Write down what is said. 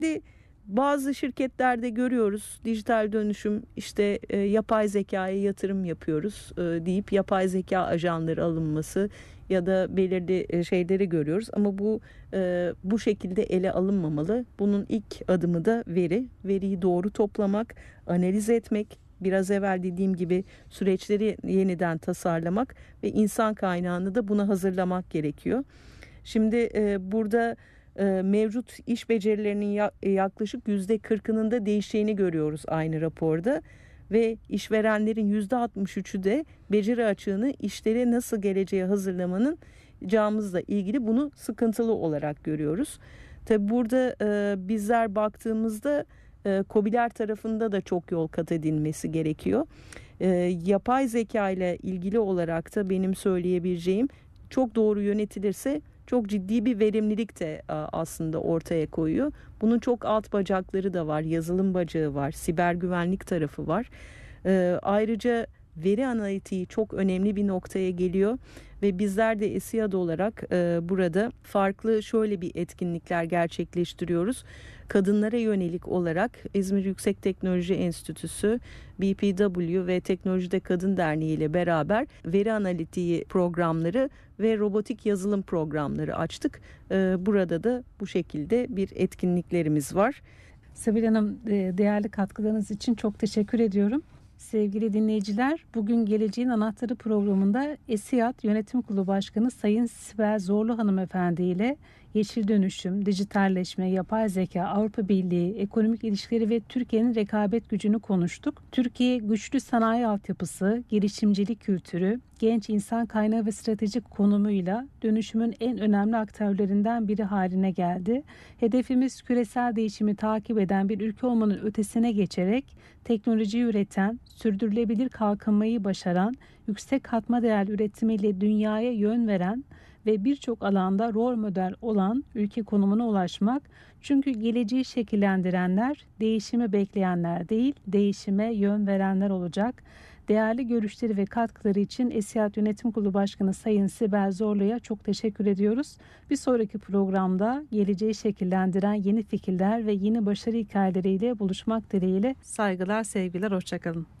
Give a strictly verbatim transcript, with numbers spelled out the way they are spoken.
Sürekli bazı şirketlerde görüyoruz, dijital dönüşüm, işte e, yapay zekaya yatırım yapıyoruz e, deyip yapay zeka ajanları alınması ya da belirli e, şeyleri görüyoruz. Ama bu e, bu şekilde ele alınmamalı. Bunun ilk adımı da veri. Veriyi doğru toplamak, analiz etmek, biraz evvel dediğim gibi süreçleri yeniden tasarlamak ve insan kaynağını da buna hazırlamak gerekiyor. Şimdi e, burada e, mevcut iş becerilerinin ya, yaklaşık yüzde kırkının da değişeceğini görüyoruz aynı raporda ve işverenlerin yüzde altmış üçü de beceri açığını işlere nasıl geleceğe hazırlamanın camızla ilgili bunu sıkıntılı olarak görüyoruz. Tabi burada e, bizler baktığımızda e, KOBİ'ler tarafında da çok yol kat edilmesi gerekiyor. E, yapay zeka ile ilgili olarak da benim söyleyebileceğim, çok doğru yönetilirse çok ciddi bir verimlilik de aslında ortaya koyuyor. Bunun çok alt bacakları da var. Yazılım bacağı var, siber güvenlik tarafı var. Ee, ayrıca veri analitiği çok önemli bir noktaya geliyor ve bizler de ESİAD olarak e, burada farklı şöyle bir etkinlikler gerçekleştiriyoruz. Kadınlara yönelik olarak İzmir Yüksek Teknoloji Enstitüsü, B P W ve Teknolojide Kadın Derneği ile beraber veri analitiği programları ve robotik yazılım programları açtık. E, burada da bu şekilde bir etkinliklerimiz var. Sebil Hanım, değerli katkılarınız için çok teşekkür ediyorum. Sevgili dinleyiciler, bugün Geleceğin Anahtarı programında ESİAD Yönetim Kurulu Başkanı Sayın Sibel Zorlu Hanımefendi ile yeşil dönüşüm, dijitalleşme, yapay zeka, Avrupa Birliği, ekonomik ilişkileri ve Türkiye'nin rekabet gücünü konuştuk. Türkiye güçlü sanayi altyapısı, girişimcilik kültürü, genç insan kaynağı ve stratejik konumuyla dönüşümün en önemli aktörlerinden biri haline geldi. Hedefimiz küresel değişimi takip eden bir ülke olmanın ötesine geçerek teknoloji üreten, sürdürülebilir kalkınmayı başaran, yüksek katma değer üretimiyle dünyaya yön veren ve birçok alanda rol model olan ülke konumuna ulaşmak. Çünkü geleceği şekillendirenler, değişimi bekleyenler değil, değişime yön verenler olacak. Değerli görüşleri ve katkıları için ESİAD Yönetim Kurulu Başkanı Sayın Sibel Zorlu'ya çok teşekkür ediyoruz. Bir sonraki programda geleceği şekillendiren yeni fikirler ve yeni başarı hikayeleriyle buluşmak dileğiyle. Saygılar, sevgiler, hoşçakalın.